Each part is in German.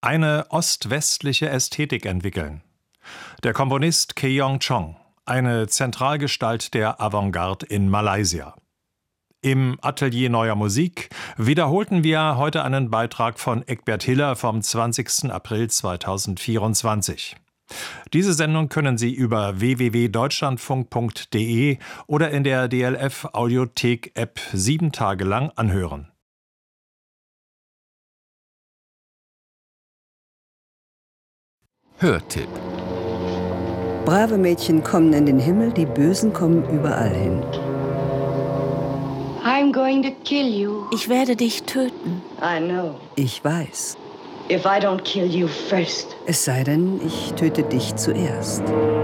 Eine ostwestliche Ästhetik entwickeln. Der Komponist Keong Chong, eine Zentralgestalt der Avantgarde in Malaysia. Im Atelier Neuer Musik wiederholten wir heute einen Beitrag von Egbert Hiller vom 20. April 2024. Diese Sendung können Sie über www.deutschlandfunk.de oder in der DLF Audiothek-App 7 Tage lang anhören. Hörtipp. Brave Mädchen kommen in den Himmel, die Bösen kommen überall hin. I'm going to kill you. Ich werde dich töten. I know. Ich weiß. If I don't kill you first. Es sei denn, ich töte dich zuerst.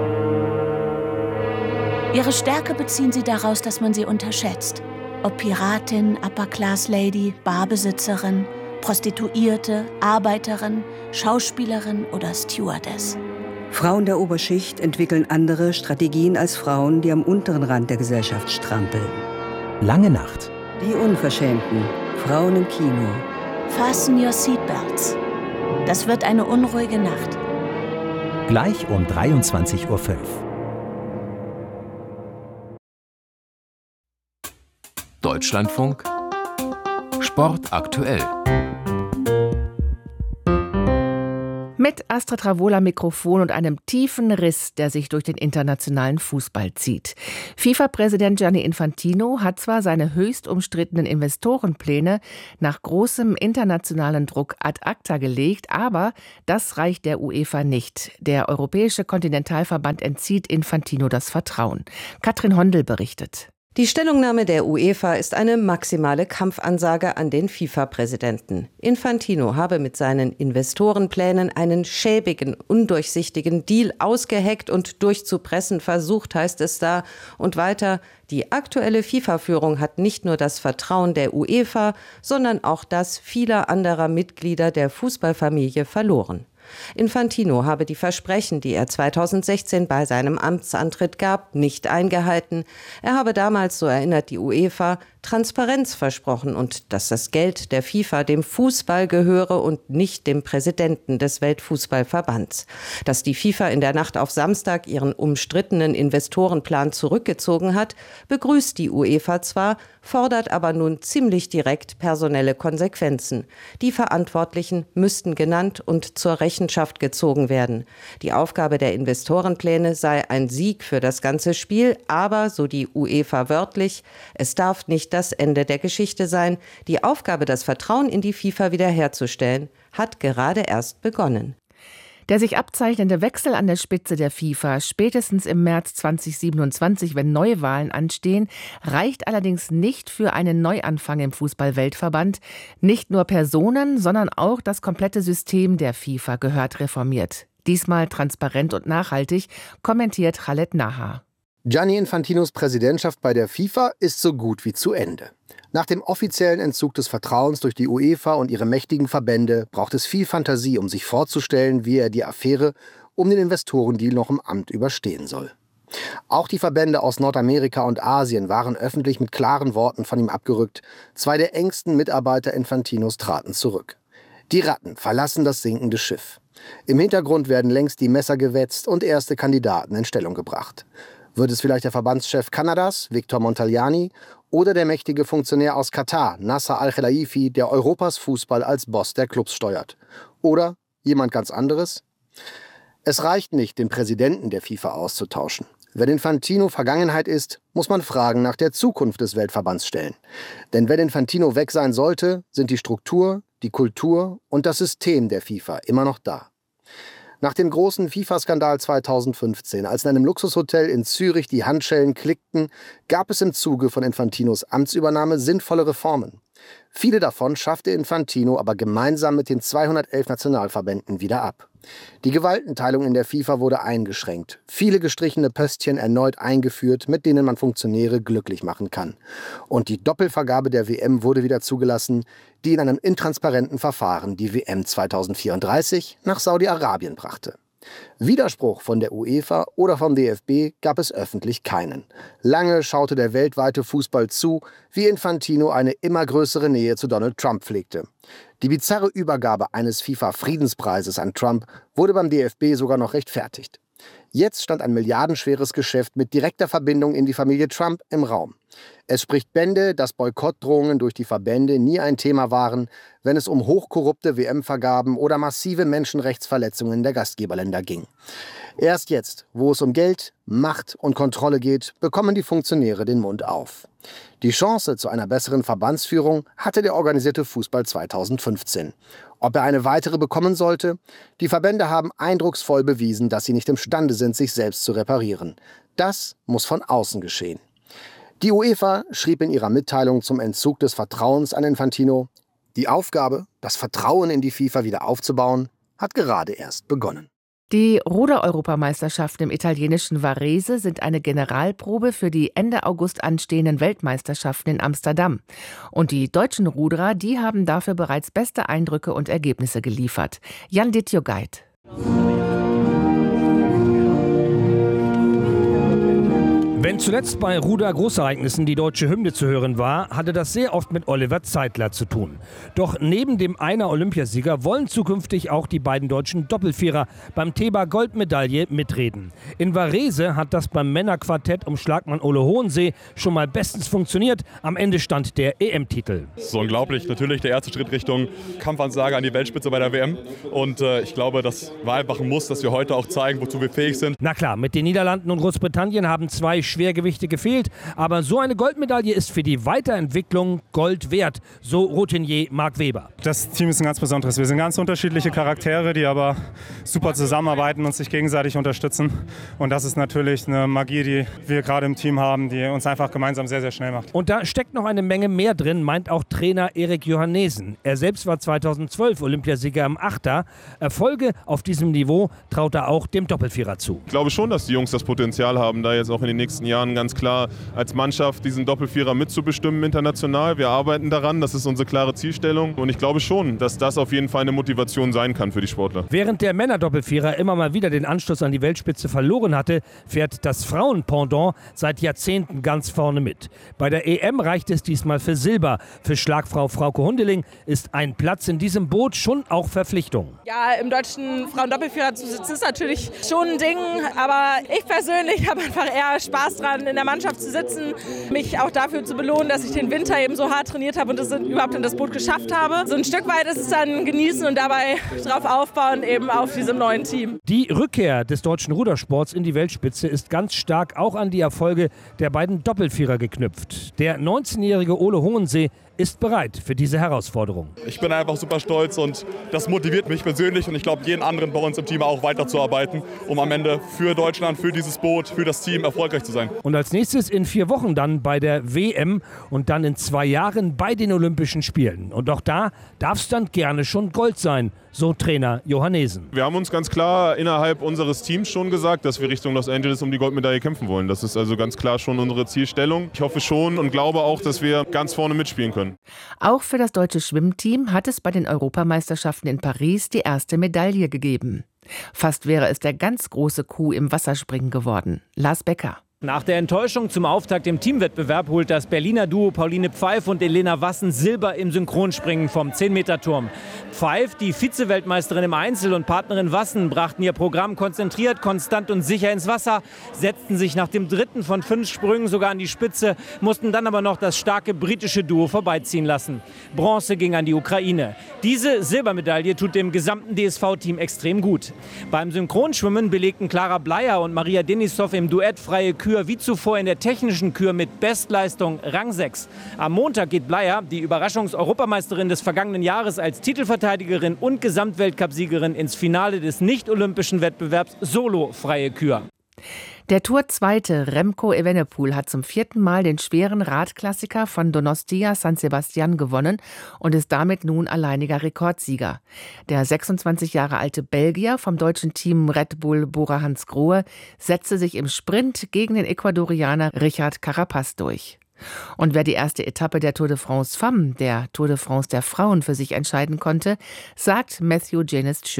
Ihre Stärke beziehen sie daraus, dass man sie unterschätzt. Ob Piratin, Upper-Class-Lady, Barbesitzerin, Prostituierte, Arbeiterin, Schauspielerin oder Stewardess. Frauen der Oberschicht entwickeln andere Strategien als Frauen, die am unteren Rand der Gesellschaft strampeln. Lange Nacht. Die Unverschämten. Frauen im Kino. Fasten your seatbelts. Das wird eine unruhige Nacht. Gleich um 23:05 Uhr. Deutschlandfunk Sport aktuell. Mit Astrid Ravola am Mikrofon und einem tiefen Riss, der sich durch den internationalen Fußball zieht. FIFA-Präsident Gianni Infantino hat zwar seine höchst umstrittenen Investorenpläne nach großem internationalen Druck ad acta gelegt, aber das reicht der UEFA nicht. Der Europäische Kontinentalverband entzieht Infantino das Vertrauen. Katrin Hondel berichtet. Die Stellungnahme der UEFA ist eine maximale Kampfansage an den FIFA-Präsidenten. Infantino habe mit seinen Investorenplänen einen schäbigen, undurchsichtigen Deal ausgeheckt und durchzupressen versucht, heißt es da. Und weiter, die aktuelle FIFA-Führung hat nicht nur das Vertrauen der UEFA, sondern auch das vieler anderer Mitglieder der Fußballfamilie verloren. Infantino habe die Versprechen, die er 2016 bei seinem Amtsantritt gab, nicht eingehalten. Er habe damals, so erinnert die UEFA, Transparenz versprochen und dass das Geld der FIFA dem Fußball gehöre und nicht dem Präsidenten des Weltfußballverbands. Dass die FIFA in der Nacht auf Samstag ihren umstrittenen Investorenplan zurückgezogen hat, begrüßt die UEFA zwar, fordert aber nun ziemlich direkt personelle Konsequenzen. Die Verantwortlichen müssten genannt und zur Rechenschaft gezogen werden. Die Aufgabe der Investorenpläne sei ein Sieg für das ganze Spiel, aber, so die UEFA wörtlich, es darf nicht das Ende der Geschichte sein. Die Aufgabe, das Vertrauen in die FIFA wiederherzustellen, hat gerade erst begonnen. Der sich abzeichnende Wechsel an der Spitze der FIFA, spätestens im März 2027, wenn Neuwahlen anstehen, reicht allerdings nicht für einen Neuanfang im Fußball-Weltverband. Nicht nur Personen, sondern auch das komplette System der FIFA gehört reformiert. Diesmal transparent und nachhaltig, kommentiert Khaled Nahar. Gianni Infantinos Präsidentschaft bei der FIFA ist so gut wie zu Ende. Nach dem offiziellen Entzug des Vertrauens durch die UEFA und ihre mächtigen Verbände braucht es viel Fantasie, um sich vorzustellen, wie er die Affäre um den Investorendeal noch im Amt überstehen soll. Auch die Verbände aus Nordamerika und Asien waren öffentlich mit klaren Worten von ihm abgerückt. 2 der engsten Mitarbeiter Infantinos traten zurück. Die Ratten verlassen das sinkende Schiff. Im Hintergrund werden längst die Messer gewetzt und erste Kandidaten in Stellung gebracht. Wird es vielleicht der Verbandschef Kanadas, Victor Montagliani, oder der mächtige Funktionär aus Katar, Nasser Al-Khelaifi, der Europas Fußball als Boss der Clubs steuert? Oder jemand ganz anderes? Es reicht nicht, den Präsidenten der FIFA auszutauschen. Wenn Infantino Vergangenheit ist, muss man Fragen nach der Zukunft des Weltverbands stellen. Denn wenn Infantino weg sein sollte, sind die Struktur, die Kultur und das System der FIFA immer noch da. Nach dem großen FIFA-Skandal 2015, als in einem Luxushotel in Zürich die Handschellen klickten, gab es im Zuge von Infantinos Amtsübernahme sinnvolle Reformen. Viele davon schaffte Infantino aber gemeinsam mit den 211 Nationalverbänden wieder ab. Die Gewaltenteilung in der FIFA wurde eingeschränkt, viele gestrichene Pöstchen erneut eingeführt, mit denen man Funktionäre glücklich machen kann. Und die Doppelvergabe der WM wurde wieder zugelassen, die in einem intransparenten Verfahren die WM 2034 nach Saudi-Arabien brachte. Widerspruch von der UEFA oder vom DFB gab es öffentlich keinen. Lange schaute der weltweite Fußball zu, wie Infantino eine immer größere Nähe zu Donald Trump pflegte. Die bizarre Übergabe eines FIFA-Friedenspreises an Trump wurde beim DFB sogar noch rechtfertigt. Jetzt stand ein milliardenschweres Geschäft mit direkter Verbindung in die Familie Trump im Raum. Es spricht Bände, dass Boykottdrohungen durch die Verbände nie ein Thema waren, wenn es um hochkorrupte WM-Vergaben oder massive Menschenrechtsverletzungen der Gastgeberländer ging. Erst jetzt, wo es um Geld, Macht und Kontrolle geht, bekommen die Funktionäre den Mund auf. Die Chance zu einer besseren Verbandsführung hatte der organisierte Fußball 2015. Ob er eine weitere bekommen sollte? Die Verbände haben eindrucksvoll bewiesen, dass sie nicht imstande sind, sich selbst zu reparieren. Das muss von außen geschehen. Die UEFA schrieb in ihrer Mitteilung zum Entzug des Vertrauens an Infantino: Die Aufgabe, das Vertrauen in die FIFA wieder aufzubauen, hat gerade erst begonnen. Die Ruder-Europameisterschaften im italienischen Varese sind eine Generalprobe für die Ende August anstehenden Weltmeisterschaften in Amsterdam. Und die deutschen Ruderer, die haben dafür bereits beste Eindrücke und Ergebnisse geliefert. Jan Dittjogait. Wenn zuletzt bei Ruder-Großereignissen die deutsche Hymne zu hören war, hatte das sehr oft mit Oliver Zeitler zu tun. Doch neben dem einer Olympiasieger wollen zukünftig auch die beiden deutschen Doppelvierer beim Thema Goldmedaille mitreden. In Varese hat das beim Männerquartett um Schlagmann Ole Hohensee schon mal bestens funktioniert. Am Ende stand der EM-Titel. So unglaublich, natürlich der erste Schritt Richtung Kampfansage an die Weltspitze bei der WM. Und ich glaube, das war einfach ein Muss, dass wir heute auch zeigen, wozu wir fähig sind. Na klar, mit den Niederlanden und Großbritannien haben zwei Schwergewichte gefehlt, aber so eine Goldmedaille ist für die Weiterentwicklung Gold wert, so Routinier Marc Weber. Das Team ist ein ganz besonderes. Wir sind ganz unterschiedliche Charaktere, die aber super zusammenarbeiten und sich gegenseitig unterstützen. Und das ist natürlich eine Magie, die wir gerade im Team haben, die uns einfach gemeinsam sehr, sehr schnell macht. Und da steckt noch eine Menge mehr drin, meint auch Trainer Erik Johannesen. Er selbst war 2012 Olympiasieger im Achter. Erfolge auf diesem Niveau traut er auch dem Doppelvierer zu. Ich glaube schon, dass die Jungs das Potenzial haben, da jetzt auch in den nächsten Jahren ganz klar als Mannschaft diesen Doppelvierer mitzubestimmen international. Wir arbeiten daran, das ist unsere klare Zielstellung. Und ich glaube schon, dass das auf jeden Fall eine Motivation sein kann für die Sportler. Während der Männerdoppelvierer immer mal wieder den Anschluss an die Weltspitze verloren hatte, fährt das Frauenpendant seit Jahrzehnten ganz vorne mit. Bei der EM reicht es diesmal für Silber. Für Schlagfrau Frauke Hundeling ist ein Platz in diesem Boot schon auch Verpflichtung. Ja, im deutschen Frauendoppelvierer zu sitzen ist natürlich schon ein Ding, aber ich persönlich habe einfach eher Spaß dran, in der Mannschaft zu sitzen, mich auch dafür zu belohnen, dass ich den Winter eben so hart trainiert habe und das überhaupt in das Boot geschafft habe. So ein Stück weit ist es dann genießen und dabei drauf aufbauen, eben auf diesem neuen Team. Die Rückkehr des deutschen Rudersports in die Weltspitze ist ganz stark auch an die Erfolge der beiden Doppelvierer geknüpft. Der 19-jährige Ole Hohensee ist bereit für diese Herausforderung. Ich bin einfach super stolz und das motiviert mich persönlich und ich glaube jeden anderen bei uns im Team auch weiterzuarbeiten, um am Ende für Deutschland, für dieses Boot, für das Team erfolgreich zu sein. Und als nächstes in 4 Wochen dann bei der WM und dann in 2 Jahren bei den Olympischen Spielen. Und auch da darf es dann gerne schon Gold sein, so Trainer Johannesen. Wir haben uns ganz klar innerhalb unseres Teams schon gesagt, dass wir Richtung Los Angeles um die Goldmedaille kämpfen wollen. Das ist also ganz klar schon unsere Zielstellung. Ich hoffe schon und glaube auch, dass wir ganz vorne mitspielen können. Auch für das deutsche Schwimmteam hat es bei den Europameisterschaften in Paris die erste Medaille gegeben. Fast wäre es der ganz große Coup im Wasserspringen geworden. Lars Becker. Nach der Enttäuschung zum Auftakt im Teamwettbewerb holt das Berliner Duo Pauline Pfeif und Elena Wassen Silber im Synchronspringen vom 10-Meter-Turm. Pfeif, die Vize-Weltmeisterin im Einzel, und Partnerin Wassen brachten ihr Programm konzentriert, konstant und sicher ins Wasser, setzten sich nach dem 3. von 5 Sprüngen sogar an die Spitze, mussten dann aber noch das starke britische Duo vorbeiziehen lassen. Bronze ging an die Ukraine. Diese Silbermedaille tut dem gesamten DSV-Team extrem gut. Beim Synchronschwimmen belegten Clara Bleier und Maria Denisov im Duett freie Kür wie zuvor in der technischen Kür mit Bestleistung Rang 6. Am Montag geht Bleier, die Überraschungs-Europameisterin des vergangenen Jahres, als Titelverteidigerin und Gesamtweltcupsiegerin ins Finale des nicht-olympischen Wettbewerbs Solo freie Kür. Der Tour-Zweite Remco Evenepoel hat zum 4. Mal den schweren Radklassiker von Donostia San Sebastian gewonnen und ist damit nun alleiniger Rekordsieger. Der 26 Jahre alte Belgier vom deutschen Team Red Bull Bora-Hansgrohe setzte sich im Sprint gegen den Ecuadorianer Richard Carapaz durch. Und wer die erste Etappe der Tour de France Femmes, der Tour de France der Frauen, für sich entscheiden konnte, sagt Matthew Janist schön.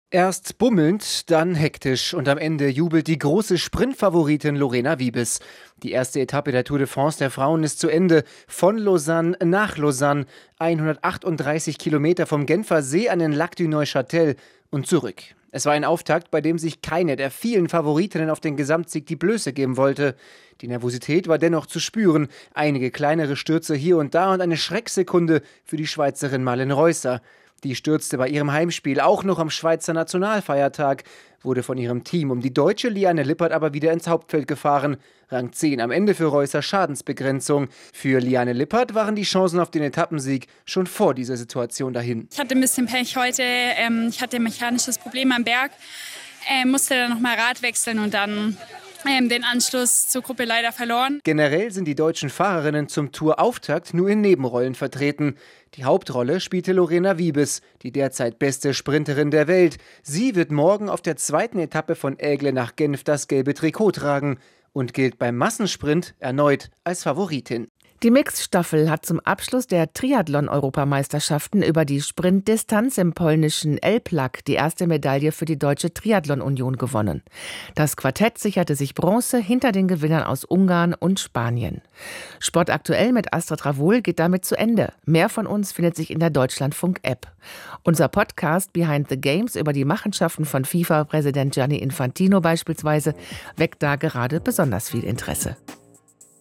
Erst bummelnd, dann hektisch und am Ende jubelt die große Sprintfavoritin Lorena Wiebes. Die erste Etappe der Tour de France der Frauen ist zu Ende. Von Lausanne nach Lausanne, 138 Kilometer vom Genfer See an den Lac du Neuchâtel und zurück. Es war ein Auftakt, bei dem sich keine der vielen Favoritinnen auf den Gesamtsieg die Blöße geben wollte. Die Nervosität war dennoch zu spüren. Einige kleinere Stürze hier und da und eine Schrecksekunde für die Schweizerin Malin Reusser. Die stürzte bei ihrem Heimspiel auch noch am Schweizer Nationalfeiertag, wurde von ihrem Team um die Deutsche Liane Lippert aber wieder ins Hauptfeld gefahren. Rang 10 am Ende für Reusser Schadensbegrenzung. Für Liane Lippert waren die Chancen auf den Etappensieg schon vor dieser Situation dahin. Ich hatte ein bisschen Pech heute. Ich hatte ein mechanisches Problem am Berg, musste dann nochmal Rad wechseln und dann den Anschluss zur Gruppe leider verloren. Generell sind die deutschen Fahrerinnen zum Tourauftakt nur in Nebenrollen vertreten. Die Hauptrolle spielte Lorena Wiebes, die derzeit beste Sprinterin der Welt. Sie wird morgen auf der zweiten Etappe von Aigle nach Genf das gelbe Trikot tragen und gilt beim Massensprint erneut als Favoritin. Die Mixstaffel hat zum Abschluss der Triathlon-Europameisterschaften über die Sprintdistanz im polnischen Elbląg die erste Medaille für die Deutsche Triathlon-Union gewonnen. Das Quartett sicherte sich Bronze hinter den Gewinnern aus Ungarn und Spanien. Sport aktuell mit Astrid Ravoul geht damit zu Ende. Mehr von uns findet sich in der Deutschlandfunk-App. Unser Podcast Behind the Games über die Machenschaften von FIFA-Präsident Gianni Infantino beispielsweise weckt da gerade besonders viel Interesse.